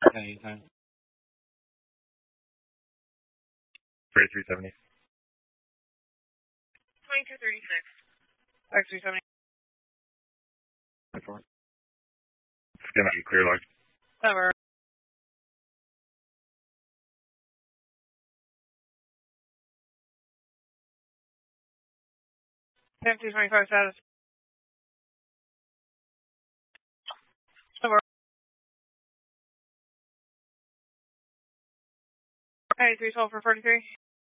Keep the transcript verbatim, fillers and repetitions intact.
Anytime. thirty-three seventy. twenty-two thirty-six. X three seventy. It's gonna be clear log. Cover. Empty twenty-five status. Cover. Hey, three twelve for forty-three.